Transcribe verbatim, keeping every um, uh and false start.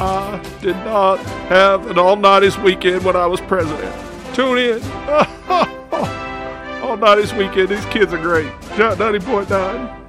I did not have an all-nighties weekend when I was president. Tune in. All-nighties weekend. These kids are great. Shot ninety point nine.